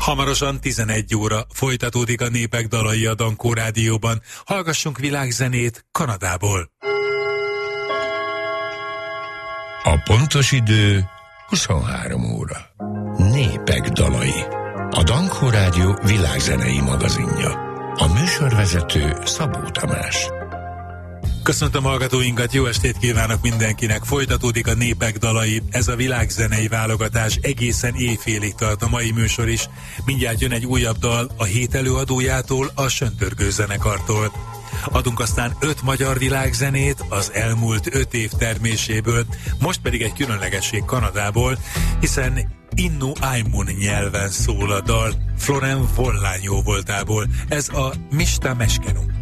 Hamarosan 11 óra folytatódik a Népek dalai a Dankó Rádióban. Hallgassunk világzenét Kanadából. A pontos idő 23 óra. Népek dalai. A Dankó Rádió világzenei magazinja. A műsorvezető Szabó Tamás. Köszöntöm hallgatóinkat, jó estét kívánok mindenkinek. Folytatódik a Népek dalai, ez a világzenei válogatás, egészen éjfélig tart a mai műsor is. Mindjárt jön egy újabb dal a hét előadójától, a Söntörgő zenekartól. Adunk aztán 5 magyar világzenét az elmúlt 5 év terméséből, most pedig egy különlegesség Kanadából, hiszen Innu Aimun nyelven szól a dal, Florent Vollányó voltából. Ez a Mista Meskenu.